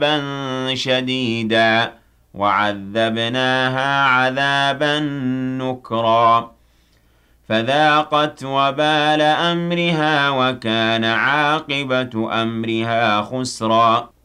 شديدا وعذبناها عذابا نكرا فذاقت وبال أمرها وكان عاقبة أمرها خسرا